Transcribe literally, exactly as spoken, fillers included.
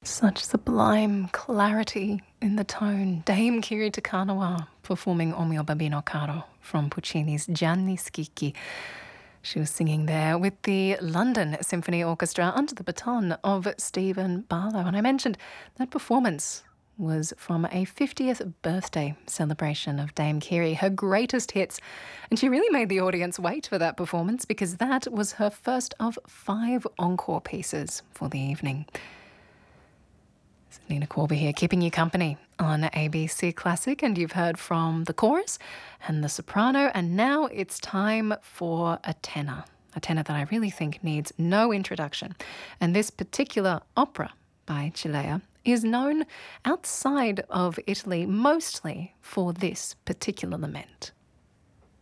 Such sublime clarity in the tone. Dame Kiri Te Kanawa performing O mio Babino Caro from Puccini's Gianni Schicchi. She was singing there with the London Symphony Orchestra under the baton of Stephen Barlow. And I mentioned that performance was from a fiftieth birthday celebration of Dame Kiri, her greatest hits. And she really made the audience wait for that performance because that was her first of five encore pieces for the evening. Nina Corby here, keeping you company on A B C Classic, and you've heard from the chorus and the soprano, and now it's time for a tenor, a tenor that I really think needs no introduction. And this particular opera by Cilea is known outside of Italy mostly for this particular lament.